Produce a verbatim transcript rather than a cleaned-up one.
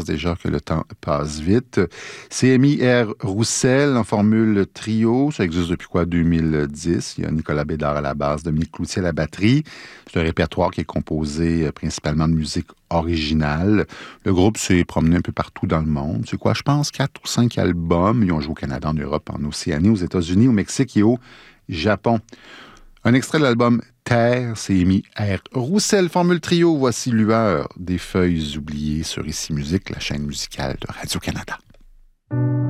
déjà que le temps passe vite. C'est Amy R. Roussel en formule trio. Ça existe depuis quoi, deux mille dix. Il y a Nicolas Bédard à la basse, Dominique Cloutier à la batterie. C'est un répertoire qui est composé principalement de musique originale. Le groupe s'est promené un peu partout dans le monde. C'est quoi, je pense, quatre ou cinq albums. Ils ont joué au Canada, en Europe, en Océanie, aux États-Unis, au Mexique et au Japon. Un extrait de l'album Terre, c'est Amy R. Roussel, formule trio. Voici Lueur des feuilles oubliées sur Ici Musique, la chaîne musicale de Radio-Canada.